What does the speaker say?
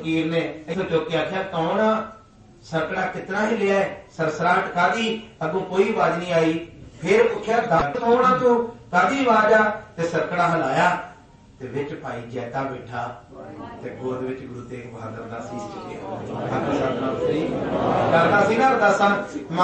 फकीर ने इथों चुक के आख्या कौन सरकड़ा कितना ही लिया है, सरसराहट कादी, अगों कोई आवाज नहीं आई। फिर पुछया दस कौन आ तू, कादी आवाज आ, ते सरकड़ा हिलाया ते विच भाई जैता बैठा ते गोद विच गुरु तेग बहादुर दा सीस चुकिया करदा सी ना अरदासां।